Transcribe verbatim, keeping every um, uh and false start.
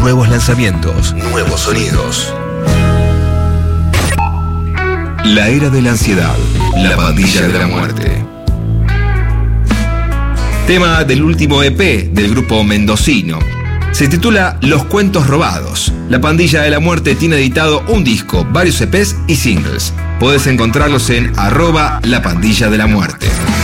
Nuevos lanzamientos, nuevos sonidos. La era de la ansiedad, la pandilla de la muerte. Tema del último E P del grupo mendocino. Se titula Los Cuentos Robados. La Pandilla de la Muerte tiene editado un disco, varios E Pes y singles. Podés encontrarlos en arroba La Pandilla de la Muerte.